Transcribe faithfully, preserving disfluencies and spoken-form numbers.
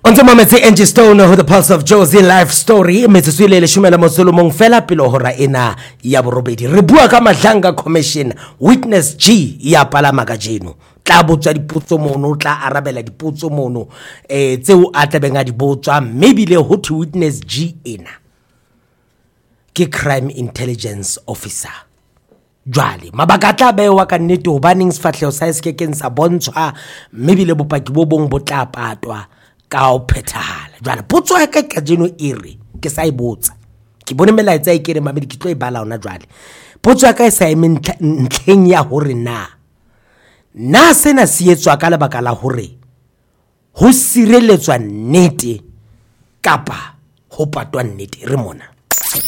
Ontse mametse Angie Stone ho the Pulse of Josie life story metsotso ile le shumela mosolomong fela pele hora ena ya borobedi re bua ka Madlanga Commission witness G ya palama ka jeno tla botswa dipotso mono tla arabela dipotso mono eh tseo a tlabenga di botswa maybe le ho to witness G ena ke crime intelligence officer jwale mabaka tla bewa ka nnete hobaneng sefatleo sa se ke ke nsa bontshwa maybe le bopaki bo bong bo tla patwa ka o phethahala jwale potso ya ka ka jeno ere ke sa ibotsa ke bone melaetsa e kere mamedi ke tlo e bala ona jwale potso ya ka e sa eme ntlheng ya hore na na sena se etswa ka lebaka la hore ho sireletswa nnete kapa ho patwa nnete re mona